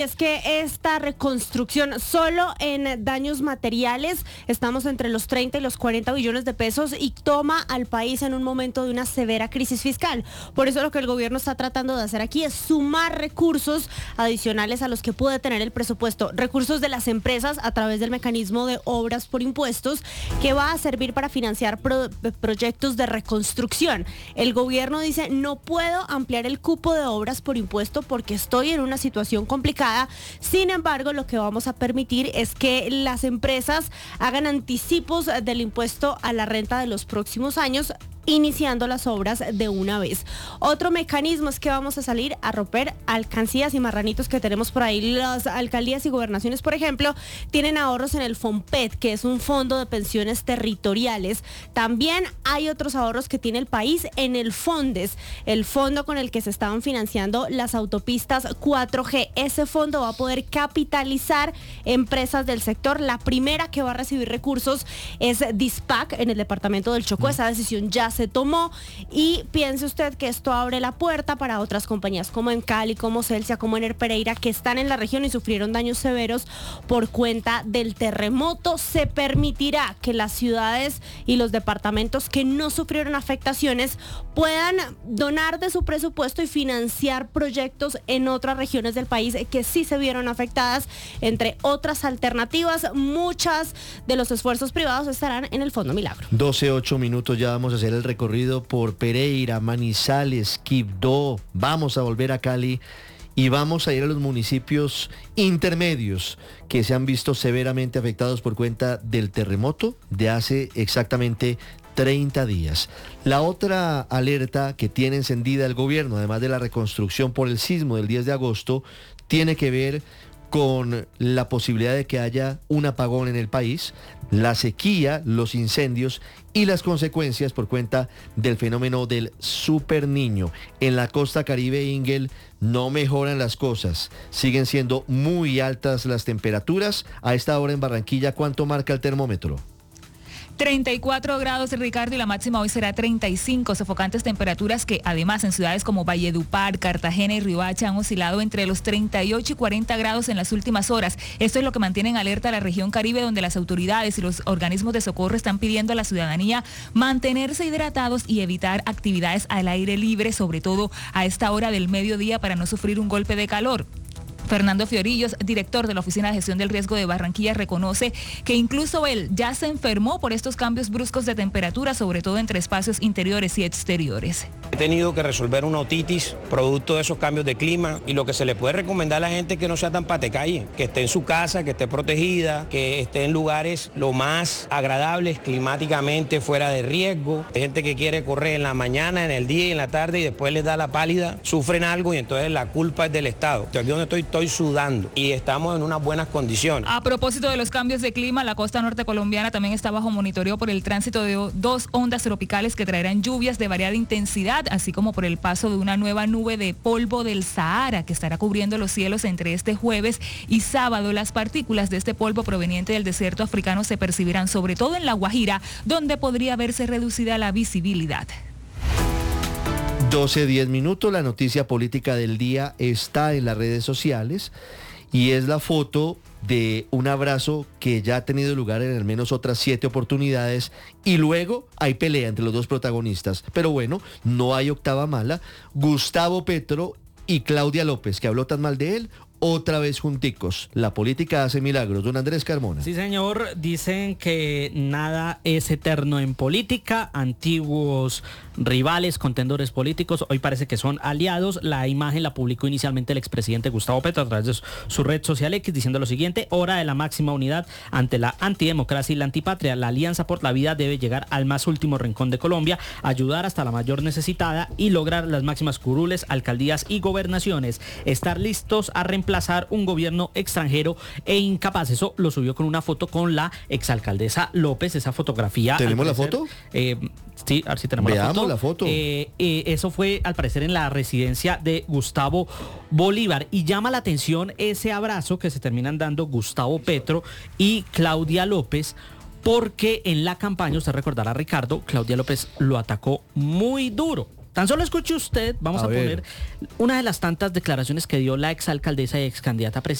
Es que esta reconstrucción solo en daños materiales estamos entre los 30 y los 40 billones de pesos y toma al país en un momento de una severa crisis fiscal. Por eso lo que el gobierno está tratando de hacer aquí es sumar recursos adicionales a los que puede tener el presupuesto, recursos de las empresas a través del mecanismo de obras por impuestos que va a servir para financiar proyectos de reconstrucción. El gobierno dice: no puedo ampliar el cupo de obras por impuesto porque estoy en una situación complicada. Sin embargo, lo que vamos a permitir es que las empresas hagan anticipos del impuesto a la renta de los próximos años, iniciando las obras de una vez. Otro mecanismo es que vamos a salir a romper alcancías y marranitos que tenemos por ahí. Las alcaldías y gobernaciones, por ejemplo, tienen ahorros en el FOMPET, que es un fondo de pensiones territoriales. También hay otros ahorros que tiene el país en el FONDES, el fondo con el que se estaban financiando las autopistas 4G. Ese fondo va a poder capitalizar empresas del sector. La primera que va a recibir recursos es Dispac en el departamento del Chocó. Esa decisión ya se tomó y piense usted que esto abre la puerta para otras compañías como en Cali, como Celsia, como Ener Pereira, que están en la región y sufrieron daños severos por cuenta del terremoto. Se permitirá que las ciudades y los departamentos que no sufrieron afectaciones puedan donar de su presupuesto y financiar proyectos en otras regiones del país que sí se vieron afectadas, entre otras alternativas. Muchas de los esfuerzos privados estarán en el Fondo Milagro. 12:08, ya vamos a hacer el recorrido por Pereira, Manizales, Quibdó, vamos a volver a Cali y vamos a ir a los municipios intermedios que se han visto severamente afectados por cuenta del terremoto de hace exactamente 30 días. La otra alerta que tiene encendida el gobierno, además de la reconstrucción por el sismo del 10 de agosto, tiene que ver con la posibilidad de que haya un apagón en el país, la sequía, los incendios y las consecuencias por cuenta del fenómeno del superniño. En la costa Caribe, Ingel, no mejoran las cosas. Siguen siendo muy altas las temperaturas. A esta hora en Barranquilla, ¿cuánto marca el termómetro? 34 grados, Ricardo, y la máxima hoy será 35, sofocantes temperaturas que además en ciudades como Valledupar, Cartagena y Riohacha han oscilado entre los 38 y 40 grados en las últimas horas. Esto es lo que mantiene en alerta a la región Caribe, donde las autoridades y los organismos de socorro están pidiendo a la ciudadanía mantenerse hidratados y evitar actividades al aire libre, sobre todo a esta hora del mediodía, para no sufrir un golpe de calor. Fernando Fiorillos, director de la Oficina de Gestión del Riesgo de Barranquilla, reconoce que incluso él ya se enfermó por estos cambios bruscos de temperatura, sobre todo entre espacios interiores y exteriores. He tenido que resolver una otitis producto de esos cambios de clima, y lo que se le puede recomendar a la gente es que no sea tan patecalle, que esté en su casa, que esté protegida, que esté en lugares lo más agradables climáticamente, fuera de riesgo. Hay gente que quiere correr en la mañana, en el día y en la tarde y después les da la pálida, sufren algo y entonces la culpa es del Estado. Aquí donde estoy sudando y estamos en unas buenas condiciones. A propósito de los cambios de clima, la costa norte colombiana también está bajo monitoreo por el tránsito de dos ondas tropicales que traerán lluvias de variada intensidad, así como por el paso de una nueva nube de polvo del Sahara que estará cubriendo los cielos entre este jueves y sábado. Las partículas de este polvo proveniente del desierto africano se percibirán sobre todo en La Guajira, donde podría verse reducida la visibilidad. 12:10, la noticia política del día está en las redes sociales y es la foto de un abrazo que ya ha tenido lugar en al menos otras 7 oportunidades y luego hay pelea entre los dos protagonistas. Pero bueno, no hay octava mala. Gustavo Petro y Claudia López, que habló tan mal de él, otra vez junticos. La política hace milagros. Don Andrés Carmona. Sí, señor. Dicen que nada es eterno en política. Antiguos rivales, contendores políticos, hoy parece que son aliados. La imagen la publicó inicialmente el expresidente Gustavo Petro a través de su red social X, diciendo lo siguiente: hora de la máxima unidad ante la antidemocracia y la antipatria. La Alianza por la Vida debe llegar al más último rincón de Colombia, ayudar hasta la mayor necesitada y lograr las máximas curules, alcaldías y gobernaciones. Estar listos a reemplazar un gobierno extranjero e incapaz. Eso lo subió con una foto con la exalcaldesa López. Esa fotografía. ¿Tenemos la foto? Sí, a ver si tenemos la foto. Eso fue al parecer en la residencia de Gustavo Bolívar y llama la atención ese abrazo que se terminan dando Gustavo Petro y Claudia López, porque en la campaña, usted recordará, Ricardo, Claudia López lo atacó muy duro Tan solo escuche usted, vamos a poner una de las tantas declaraciones que dio la exalcaldesa y excandidata presidencial